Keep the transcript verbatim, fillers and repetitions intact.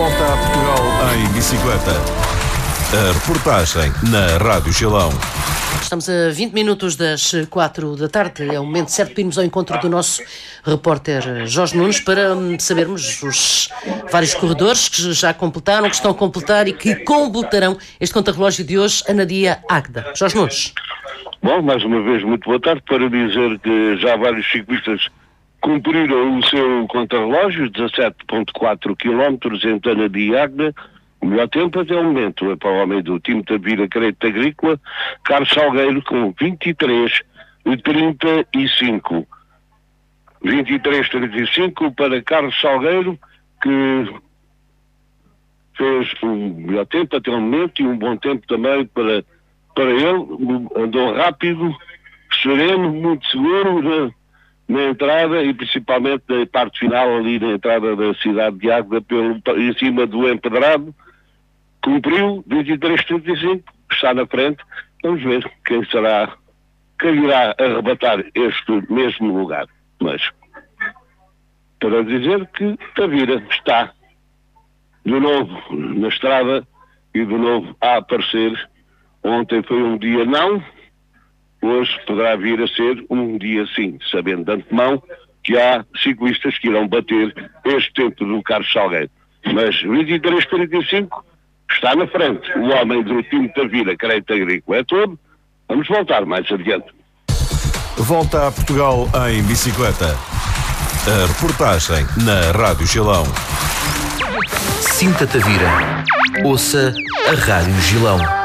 Volta a Portugal em bicicleta. A reportagem na Rádio Gilão. Estamos a vinte minutos das quatro da tarde. É o momento certo de irmos ao encontro do nosso repórter Jorge Nunes para sabermos os vários corredores que já completaram, que estão a completar e que completarão este conta-relógio de hoje, Anadia Águeda. Jorge Nunes. Bom, mais uma vez, muito boa tarde, para dizer que já vários ciclistas cumpriram o seu conta-relógio, dezassete vírgula quatro quilómetros entre Anadia e Águeda. O melhor tempo até o momento é para o homem do time Tavira Crédito Agrícola, Carlos Salgueiro, com vinte e três trinta e cinco. vinte e três trinta e cinco para Carlos Salgueiro, que fez o melhor tempo até o momento e um bom tempo também para, para ele. Andou rápido, sereno, muito seguro na, na entrada e principalmente na parte final ali na entrada da cidade de Águeda, pelo, em cima do empedrado. Cumpriu vinte e três trinta e cinco, está na frente. Vamos ver quem será, quem irá arrebatar este mesmo lugar. Mas, para dizer que Tavira está de novo na estrada e de novo a aparecer. Ontem foi um dia não, hoje poderá vir a ser um dia sim, sabendo de antemão que há ciclistas que irão bater este tempo do Carlos Salgueiro. Mas vinte e três trinta e cinco está na frente. O homem do time Tavira Crédito Agrícola é todo. Vamos voltar mais adiante. Volta a Portugal em bicicleta. A reportagem na Rádio Gilão. Sinta Tavira. Ouça a Rádio Gilão.